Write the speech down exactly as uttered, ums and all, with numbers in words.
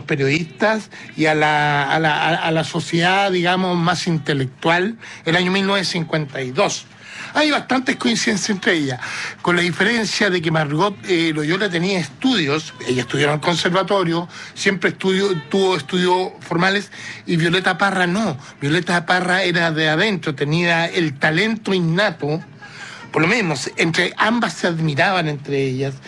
periodistas y a la, a la, a la sociedad, digamos, más intelectual, el año mil novecientos cincuenta y dos. Hay bastantes coincidencias entre ellas, con la diferencia de que Margot eh, Loyola tenía estudios, ella estudió en el conservatorio, siempre estudió, tuvo estudios formales, y Violeta Parra no. Violeta Parra era de adentro, tenía el talento innato, por lo mismo, entre ambas se admiraban entre ellas.